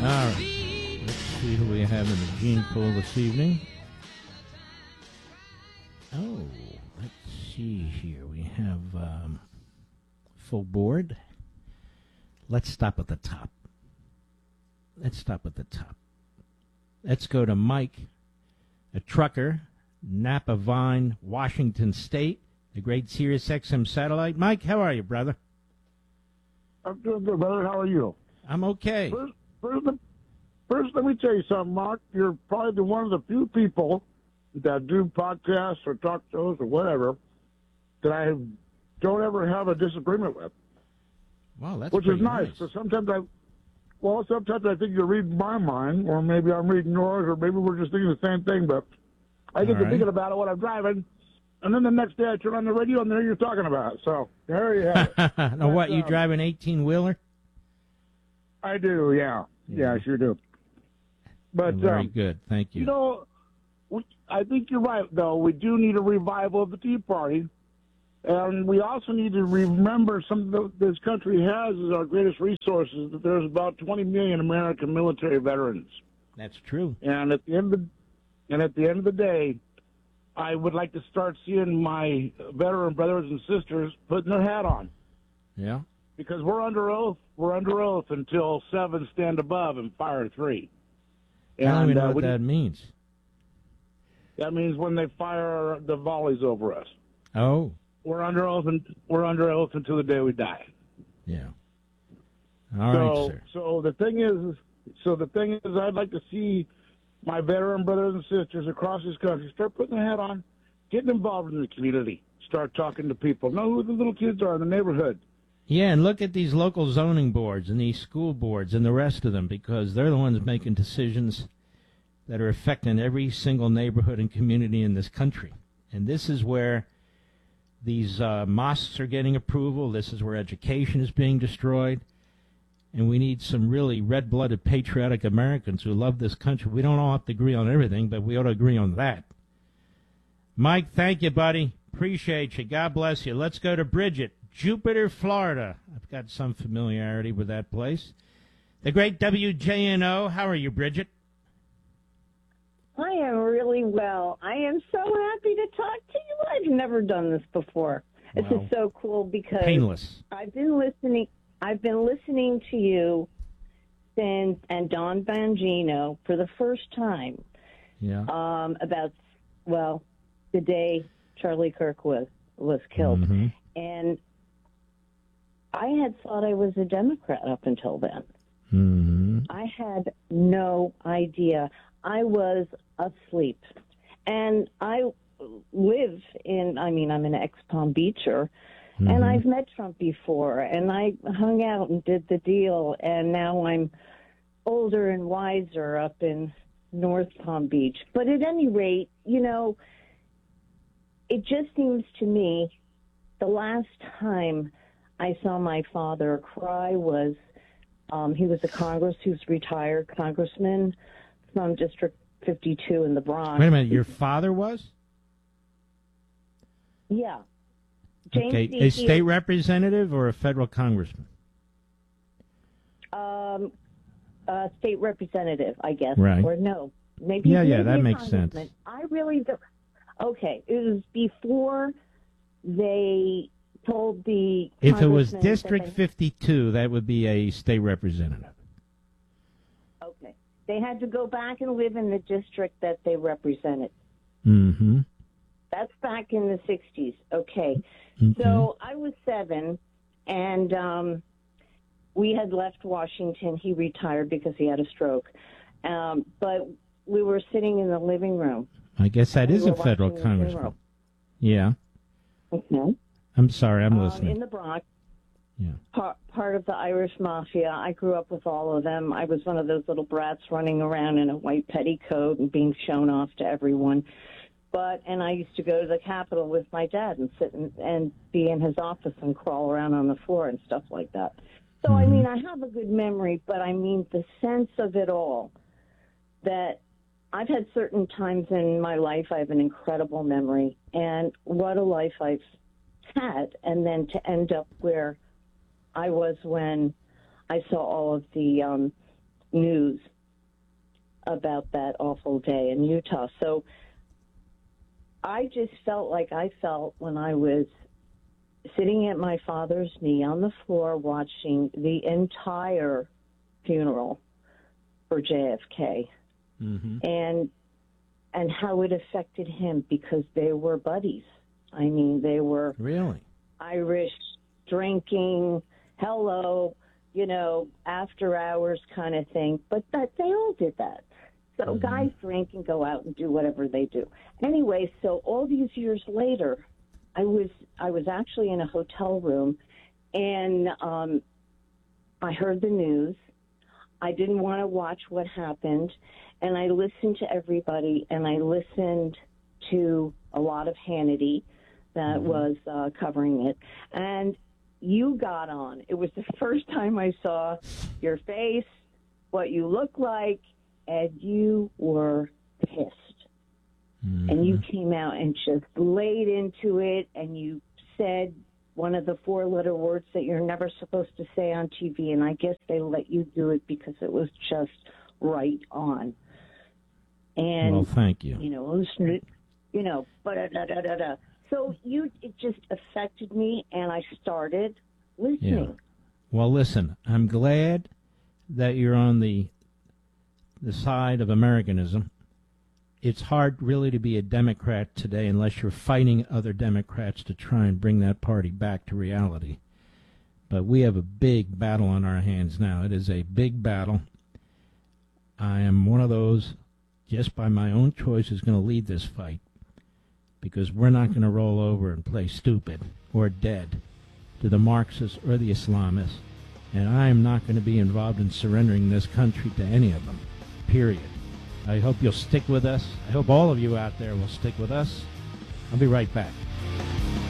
All right. Let's see who we have in the gene pool this evening. Oh, let's see here. We have full board. Let's stop at the top. Let's go to Mike, a trucker, Napa Vine, Washington State, the great Sirius XM satellite. Mike, how are you, brother? I'm doing good, brother. How are you? I'm okay. First, let me tell you something, Mark. You're probably one of the few people that do podcasts or talk shows or whatever that I don't ever have a disagreement with. Wow, that's which is nice. nice. So sometimes I think you're reading my mind, or maybe I'm reading yours, or maybe we're just thinking the same thing. But I get to thinking about it when I'm driving, and then the next day I turn on the radio and there you're talking about it. So there you have it. Now, what, you drive an 18-wheeler? I do, yeah. Yeah, I sure do. But very good. Thank you. You know, I think you're right, though. We do need a revival of the Tea Party. And we also need to remember something that this country has as our greatest resources, that there's about 20 million American military veterans. That's true. And at the end of the day, I would like to start seeing my veteran brothers and sisters putting their hat on. Yeah. Because we're under oath. We're under oath until 7 stand above and fire 3. I don't even know what that means. That means when they fire the volleys over us. Oh. We're under oath until the day we die. Yeah. All right, sir. So the thing is, I'd like to see my veteran brothers and sisters across this country start putting their hat on, getting involved in the community, start talking to people, know who the little kids are in the neighborhood. Yeah, and look at these local zoning boards and these school boards and the rest of them, because they're the ones making decisions that are affecting every single neighborhood and community in this country. And this is where these mosques are getting approval. This is where education is being destroyed. And we need some really red-blooded, patriotic Americans who love this country. We don't all have to agree on everything, but we ought to agree on that. Mike, thank you, buddy. Appreciate you. God bless you. Let's go to Bridget, Jupiter, Florida. I've got some familiarity with that place. The great WJNO. How are you, Bridget? I am really well. I am so happy to talk to you. I've never done this before. This is so cool because painless. I've been listening to you since, and Don Bongino for the first time. Yeah. About the day Charlie Kirk was killed. Mm-hmm. And I had thought I was a Democrat up until then. Mm-hmm. I had no idea. I was asleep. And I live I'm an ex-Palm Beacher, and I've met Trump before, and I hung out and did the deal, and now I'm older and wiser up in North Palm Beach. But at any rate, it just seems to me the last time I saw my father cry was he was he was a retired congressman from District 52 in the Bronx. Wait a minute, your father was? Yeah. James a state representative or a federal congressman? State representative, I guess. Right. Or no. Maybe. Yeah, that makes sense. I really don't. Okay, it was before they told the If it was District 52, that would be a state representative. Okay. They had to go back and live in the district that they represented. Mm-hmm. That's back in the 60s. Okay. So I was 7, and we had left Washington. He retired because he had a stroke. But we were sitting in the living room. I guess that is a federal congressman. Yeah. Okay. I'm sorry, I'm listening. In the Bronx. Yeah. Part of the Irish Mafia. I grew up with all of them. I was one of those little brats running around in a white petticoat and being shown off to everyone. And I used to go to the Capitol with my dad and sit and be in his office and crawl around on the floor and stuff like that. So, I mean, I have a good memory, but I mean the sense of it all, that I've had certain times in my life I have an incredible memory, and what a life I've had, and then to end up where I was when I saw all of the news about that awful day in Utah. So I just felt like I felt when I was sitting at my father's knee on the floor watching the entire funeral for JFK, and how it affected him, because they were buddies. I mean, they were really Irish, drinking, hello, after hours kind of thing. But that they all did that. So guys drink and go out and do whatever they do. Anyway, so all these years later, I was actually in a hotel room, and I heard the news. I didn't want to watch what happened, and I listened to everybody, and I listened to a lot of Hannity that was covering it. And you got on. It was the first time I saw your face, what you look like, and you were pissed. And you came out and just laid into it, and you said one of the 4-letter words that you're never supposed to say on TV, and I guess they let you do it because it was just right on. And, well, thank you. But so it just affected me, and I started listening. Yeah. Well, listen, I'm glad that you're on the side of Americanism. It's hard really to be a Democrat today unless you're fighting other Democrats to try and bring that party back to reality. But we have a big battle on our hands now. It is a big battle. I am one of those, just by my own choice, who's going to lead this fight, because we're not going to roll over and play stupid or dead to the Marxists or the Islamists, and I am not going to be involved in surrendering this country to any of them, period. I hope you'll stick with us. I hope all of you out there will stick with us. I'll be right back.